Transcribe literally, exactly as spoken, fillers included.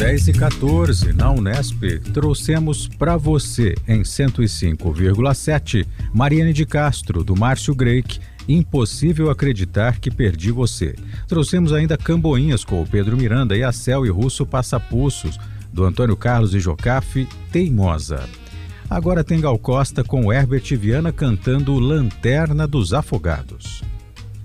dez e quatorze, na Unesp, trouxemos para você, em cento e cinco vírgula sete, Mariane de Castro, do Márcio Greik, Impossível Acreditar que Perdi Você. Trouxemos ainda Camboinhas com o Pedro Miranda e a Céu e Russo Passapulsos, do Antônio Carlos e Jocafe, Teimosa. Agora tem Gal Costa com Herbert Viana cantando Lanterna dos Afogados.